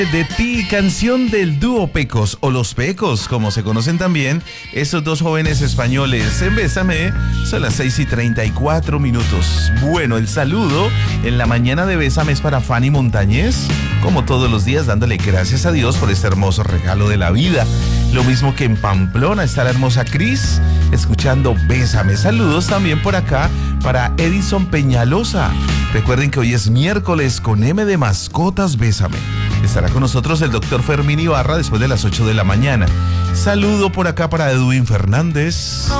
De ti, canción del dúo Pecos o Los Pecos, como se conocen también, estos dos jóvenes españoles. En Bésame, son las 6:34. Bueno, el saludo en la mañana de Bésame es para Fanny Montañez, como todos los días, dándole gracias a Dios por este hermoso regalo de la vida. Lo mismo que en Pamplona está la hermosa Cris, escuchando Bésame. Saludos también por acá para Edison Peñalosa. Recuerden que hoy es miércoles con M de mascotas. Bésame. Estará con nosotros el doctor Fermín Ibarra después de las 8 de la mañana. Saludo por acá para Edwin Fernández.